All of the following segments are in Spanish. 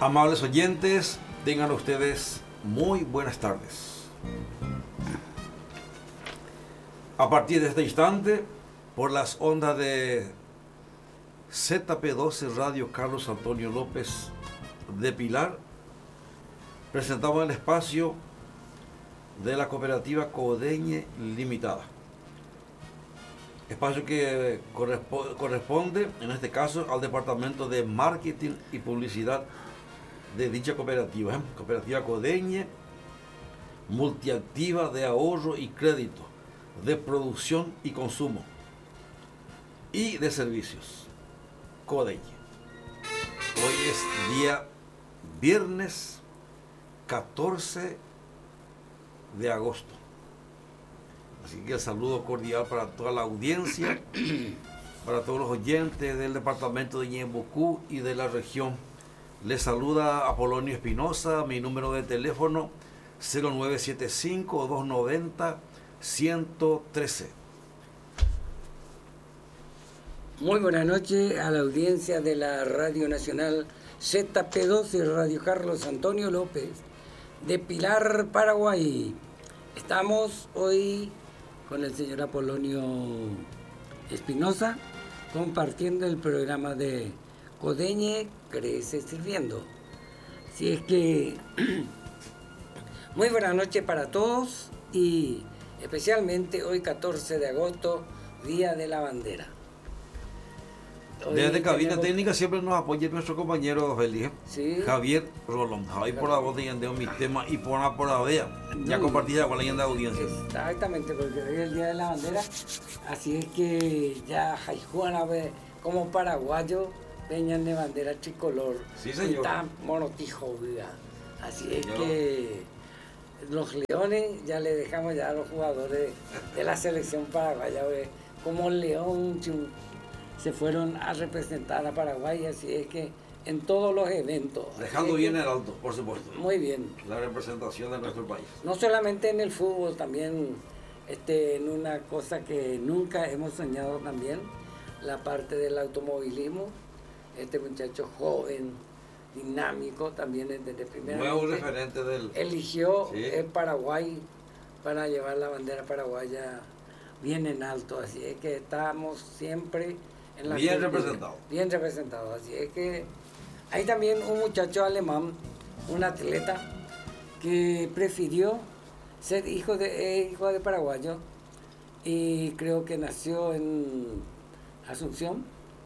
Amables oyentes, tengan ustedes muy buenas tardes. A partir de este instante, por las ondas de ZP12 Radio Carlos Antonio López de Pilar, presentamos el espacio de la cooperativa Codeñe Limitada. Espacio que corresponde, en este caso, al departamento de marketing y publicidad de dicha cooperativa. Cooperativa Codeñe, multiactiva de ahorro y crédito, de producción y consumo y de servicios. Codeñe. Hoy es día viernes 14 de agosto. Así que el saludo cordial para toda la audiencia, para todos los oyentes del departamento de Ñembucú y de la región. Les saluda Apolonio Espinosa, mi número de teléfono 0975-290-113. Muy buenas noches a la audiencia de la Radio Nacional ZP12, Radio Carlos Antonio López, de Pilar, Paraguay. Estamos hoy con el señor Apolonio Espinosa compartiendo el programa de Codeñe Crece Sirviendo. Así es que muy buenas noches para todos y especialmente hoy 14 de agosto, Día de la Bandera. Desde Cabina Técnica siempre nos apoya nuestro compañero feliz, ¿sí? Javier Rolón. Ahí por la voz de Yandeo mi tema y por la vea. Ya compartida con la Yanda audiencia. Exactamente, porque hoy es el Día de la Bandera. Así es que ya Jaijuana ve como paraguayo peñan de bandera tricolor. Sí, señor. Está monotijo, viva. Así es que los leones ya le dejamos ya a los jugadores de la selección paraguaya, ve, como León se fueron a representar a Paraguay, así es que en todos los eventos. Dejando bien el alto, por supuesto. Muy bien. La representación de nuestro país. No solamente en el fútbol, también en una cosa que nunca hemos soñado también, la parte del automovilismo. Este muchacho joven, dinámico, también desde primera. Nuevo referente del. Eligió el Paraguay para llevar la bandera paraguaya bien en alto, así es que estamos siempre en la bien representado. Bien representado, así es que hay también un muchacho alemán, un atleta que prefirió ser hijo de paraguayo y creo que nació en Asunción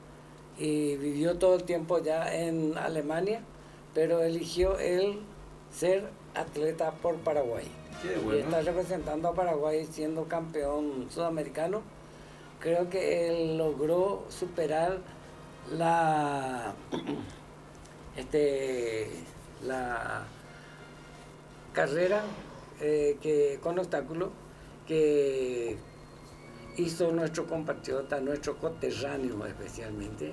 y vivió todo el tiempo ya en Alemania, pero eligió él ser atleta por Paraguay. Qué bueno. Y está representando a Paraguay siendo campeón sudamericano. Creo que él logró superar la carrera que con obstáculos que hizo nuestro compatriota, nuestro coterráneo especialmente,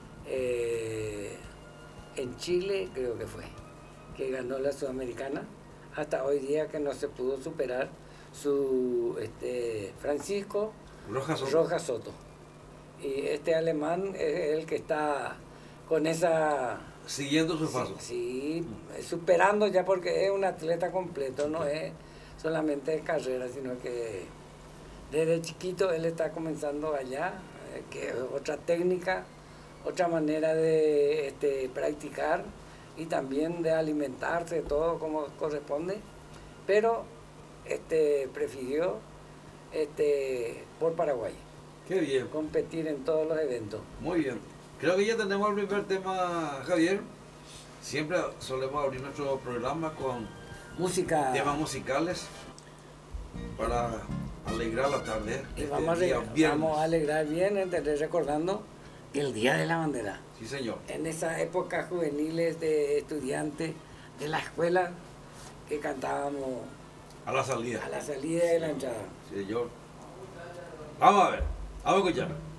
en Chile creo que fue, que ganó la Sudamericana, hasta hoy día que no se pudo superar su Francisco Rojas Soto. Y este alemán es el que está con esa... Siguiendo su paso. Sí, superando ya porque es un atleta completo, no es solamente carrera, sino que desde chiquito él está comenzando allá, que es otra técnica, otra manera de practicar y también de alimentarse, todo como corresponde, pero prefirió por Paraguay. Qué bien. Competir en todos los eventos. Muy bien. Creo que ya tenemos el primer tema, Javier. Siempre solemos abrir nuestro programa con temas musicales para alegrar la tarde. Y vamos a alegrar bien, recordando el Día de la Bandera. Sí, señor. En esa época juveniles de estudiantes de la escuela que cantábamos a la salida. A la salida de la entrada. Sí, señor. Vamos a ver, vamos a escuchar.